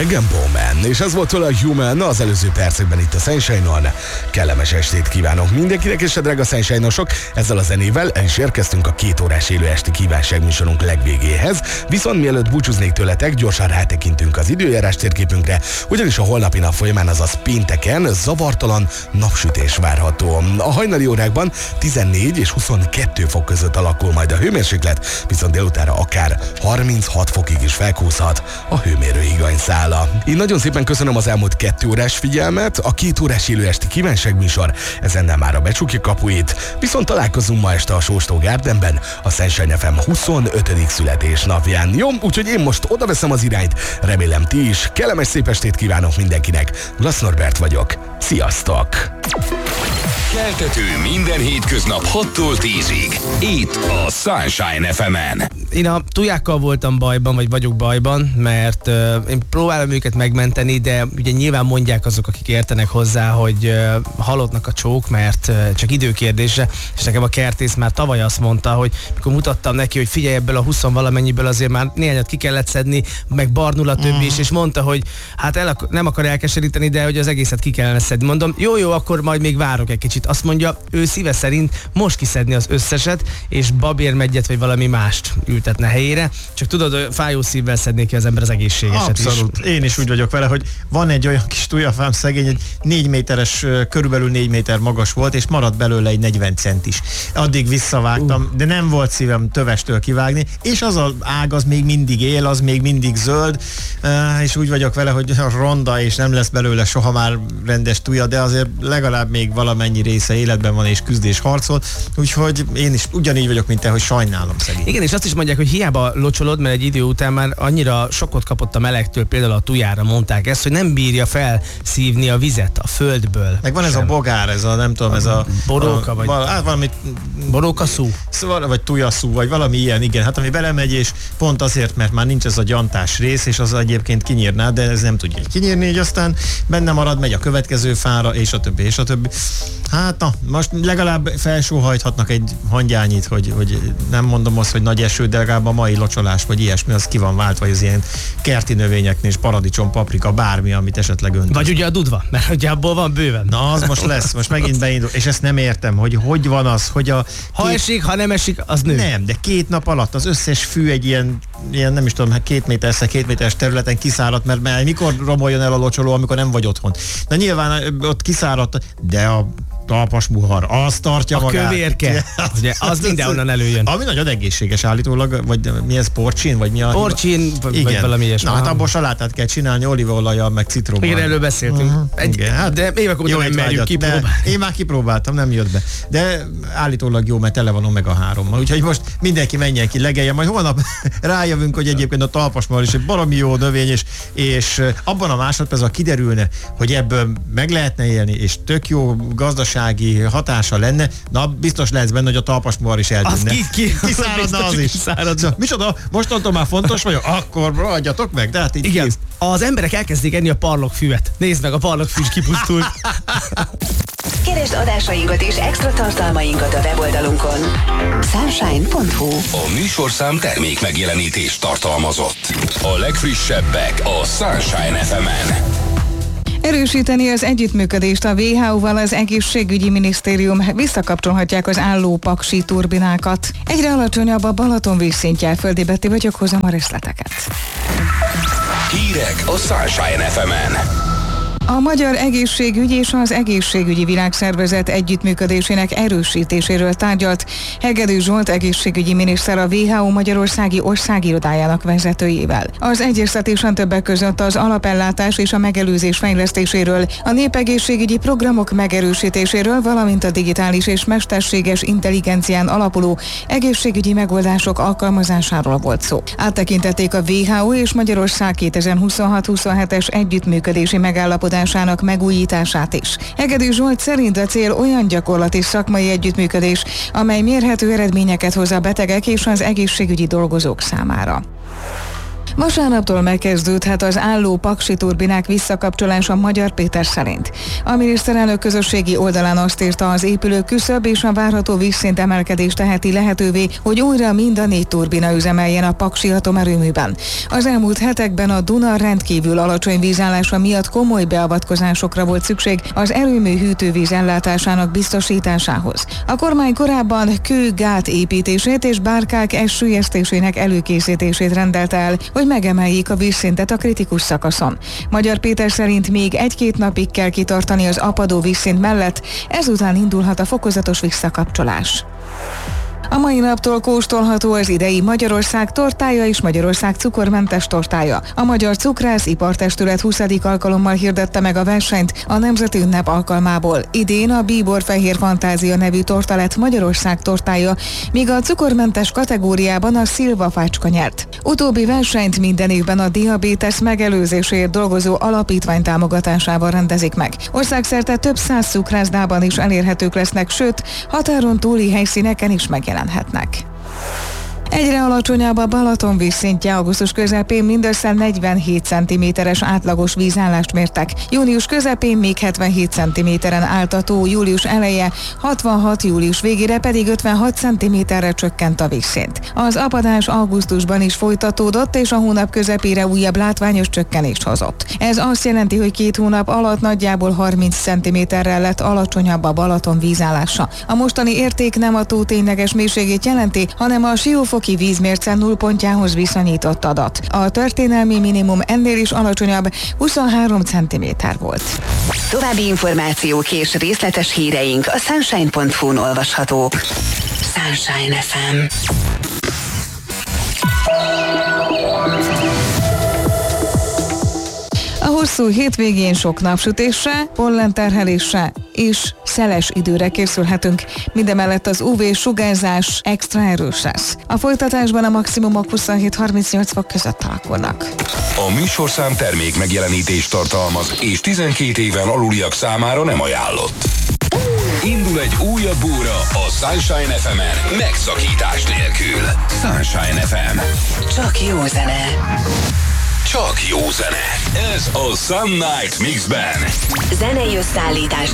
Dragon Bowman, és ez volt tőle a Human az előző percekben itt a Sunshine-on. Kellemes estét kívánok mindenkinek, és a drága Sunshine-osok, ezzel a zenével el is érkeztünk a 2 órás élő esti kívánságműsorunk legvégéhez, viszont mielőtt búcsúznék tőletek, gyorsan rátekintünk az időjárás térképünkre, ugyanis a holnapi nap folyamán, azaz pénteken zavartalan napsütés várható. A hajnali órákban 14 és 22 fok között alakul majd a hőmérséklet, viszont délutára akár 36 fokig is felkúszhat a hőmérő iganyszála. Én nagyon szépen köszönöm az elmúlt 2 órás figyelmet, a 2 órás élő esti kívánságműsor ezennel már becsukja kapuit, viszont találkozunk ma este a Sóstó Gardenben, a Sunshine FM 25. születésnapján. Jó, úgyhogy én most odaveszem az irányt, remélem ti is. Kellemes szép estét kívánok mindenkinek. Glass Norbert vagyok. Sziasztok! Keltető minden hétköznap 6-tól 10-ig. Itt a Sunshine FM-en. Én a tujákkal voltam bajban, vagy vagyok bajban, mert én próbálom őket megmenteni, de ugye nyilván mondják azok, akik értenek hozzá, hogy halottnak a csók, mert csak időkérdése, és nekem a kertész már tavaly azt mondta, hogy mikor mutattam neki, hogy figyelj, ebből a 20 valamennyiből azért már néhányat ki kellett szedni, meg barnul a többi is, és mondta, hogy hát nem akar elkeseríteni, de hogy az egészet ki kellene szedni. Mondom, jó, akkor majd még várok egy kicsit. Azt mondja, ő szíve szerint most kiszedni az összeset, és babérmegyet vagy valami mást ültetne helyére, csak tudod, fájó szívvel szedné ki az ember az egészségeset. Abszolút. is. Én is úgy vagyok vele, hogy van egy olyan kis tujafám szegény, egy 4 méteres, körülbelül 4 méter magas volt, és maradt belőle egy 40 centis. Addig visszavágtam, de nem volt szívem tövestől kivágni, és az az ág az még mindig él, az még mindig zöld, és úgy vagyok vele, hogy ronda, és nem lesz belőle soha már rendes tuja, de azért legalább még valamennyi része életben van, és küzd és harcol, úgyhogy én is ugyanígy vagyok, mint te, hogy sajnálom szegény. Igen, és azt is mondják, hogy hiába locsolod, mert egy idő után már annyira sokkot kapott a melegtől, például a tujára mondták ezt, hogy nem bírja felszívni a vizet a földből. Meg van sem. ez a bogár, ez a nem tudom, ez a boróka, vagy valami borókaszú. Vagy tujaszú, vagy valami ilyen, igen, hát ami belemegy, és pont azért, mert már nincs ez a gyantás rész, és az egyébként kinyírná, de ez nem tudja kinyírni, így aztán benne marad, megy a következő fára, és a többi, és a többi. Hát na, most legalább felsóhajthatnak egy hangyányit, hogy nem mondom azt, hogy nagy eső, de legalább a mai locsolás, vagy ilyesmi, az ki van váltva, az ilyen kerti növényeknél, és paradicsom, paprika, bármi, amit esetleg önt. Vagy ugye a dudva, mert ugye abból van bőven. Na, az most lesz, most megint beindul, és ezt nem értem, hogy van az, hogy ha esik, ha nem esik, az nő. Nem, de 2 nap alatt az összes fű egy ilyen nem is tudom, 2 méteres területen kiszáradt, mert mikor romoljon el a locsoló, amikor nem vagy otthon. Na nyilván ott kiszáradt, de a talpasmuhar, az tartja magát. A kövérke, ugye, az mindenhonnan előjön. Ami nagyon egészséges állítólag, vagy mi ez, porcsin? Vagy mi a... Porcsin, vagy valami ilyesmi. Na hát abból salátát kell csinálni, olívaolajjal, meg citrommal. Igen, erről beszéltünk. Igen, hát de évek óta nem merjük kipróbálni. Én már kipróbáltam, nem jött be. De állítólag jó, mert tele van omega-3-mal. Úgyhogy most mindenki menjen ki, legelje, majd holnap rájövünk, hogy egyébként a talpasmuhar is egy baromi jó növény, és abban a másodpercben kiderülne, hogy ebből meg lehetne élni, és tök jó gazdasági hatása lenne, na biztos lehetsz benne, hogy a talpasmuhar is eltűnne. Kiszáradna az is. Szóval, micsoda, mostantól már fontos vagyok, akkor adjatok meg, de hát így igen, az emberek elkezdik enni a parlokfüvet. Nézd meg, a parlokfű is kipusztult. Keresd adásainkat és extra tartalmainkat a weboldalunkon. Sunshine.hu. A műsorszám termék megjelenítést tartalmazott. A legfrissebbek a Sunshine FM-en. Erősíteni az együttműködést a WHO-val az egészségügyi minisztérium, visszakapcsolhatják az álló paksi turbinákat. Egyre alacsonyabb a Balaton vízszintje, Földi Betti vagyok, hozom a részleteket. Hírek a Sunshine FM-en. A Magyar Egészségügy és az Egészségügyi Világszervezet együttműködésének erősítéséről tárgyalt Hegedű Zsolt egészségügyi miniszter a WHO Magyarországi országirodájának vezetőjével. Az egyeztetésen többek között az alapellátás és a megelőzés fejlesztéséről, a népegészségügyi programok megerősítéséről, valamint a digitális és mesterséges intelligencián alapuló egészségügyi megoldások alkalmazásáról volt szó. Áttekintették a WHO és Magyarország 2026-27-es együttműködési megállapodásának megújítását is. Hegedű Zsolt szerint a cél olyan gyakorlati szakmai együttműködés, amely mérhető eredményeket hoz a betegek és az egészségügyi dolgozók számára. Vasárnaptól megkezdődhet az álló paksi turbinák visszakapcsolása Magyar Péter szerint. A miniszterelnök közösségi oldalán azt írta, az épülő küszöb és a várható vízszint emelkedés teheti lehetővé, hogy újra mind a 4 turbina üzemeljen a paksi atomerőműben. Az elmúlt hetekben a Duna rendkívül alacsony vízállása miatt komoly beavatkozásokra volt szükség az erőmű hűtővíz ellátásának biztosításához. A kormány korábban kő-gát építését és bárkák süllyesztésének előkészítését rendelte el, hogy megemeljék a vízszintet a kritikus szakaszon. Magyar Péter szerint még 1-2 napig kell kitartani az apadó vízszint mellett, ezután indulhat a fokozatos visszakapcsolás. A mai naptól kóstolható az idei Magyarország tortája és Magyarország cukormentes tortája. A Magyar Cukrász Ipartestület 20. alkalommal hirdette meg a versenyt a Nemzeti Ünnep alkalmából. Idén a Bíbor Fehér Fantázia nevű torta lett Magyarország tortája, míg a cukormentes kategóriában a Szilva Fácska nyert. Utóbbi versenyt minden évben a diabétesz megelőzéséért dolgozó alapítvány támogatásával rendezik meg. Országszerte több 100 cukrászdában is elérhetők lesznek, sőt, határon túli helyszíneken is megjelenhetnek. Egyre alacsonyabb a Balaton vízszintje, augusztus közepén mindössze 47 cm-es átlagos vízállást mértek. Június közepén még 77 cm-en állt a tó, július eleje, 66 július végére pedig 56 cm-re csökkent a vízszint. Az apadás augusztusban is folytatódott, és a hónap közepére újabb látványos csökkenést hozott. Ez azt jelenti, hogy 2 hónap alatt nagyjából 30 cm-rel lett alacsonyabb a Balaton vízállása. A mostani érték nem a tó tényleges mélységét jelenti, hanem a Siófoki vízmérce nullpontjához viszonyított adat. A történelmi minimum ennél is alacsonyabb, 23 cm volt. További információk és részletes híreink a Sunshine.hu-n olvashatók. Sunshine FM. A hosszú hétvégén sok napsütésre, pollenterhelésre és szeles időre készülhetünk. Mindemellett az UV-sugárzás extra erős lesz. A folytatásban a maximumok 27-38 fok között alakulnak. A műsorszám termék megjelenítést tartalmaz, és 12 éven aluliak számára nem ajánlott. Indul egy újabb óra a Sunshine FM-en megszakítás nélkül. Sunshine FM. Csak jó zene. Csak jó zene. Ez a Sun Night Mixben. Zenei összeállítás